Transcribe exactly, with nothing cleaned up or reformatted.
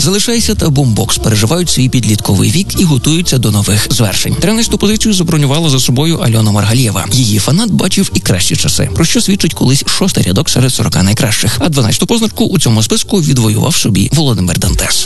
«Залишайся» та «Бумбокс» переживають свій підлітковий вік і готуються до нових звершень. тринадцяту позицію забронювала за собою Альона Маргалієва. Її фанат бачив і кращі часи, про що свідчить колись шостий рядок серед сорока найкращих. А дванадцяту позначку у цьому списку відвоював собі Володимир Дантес.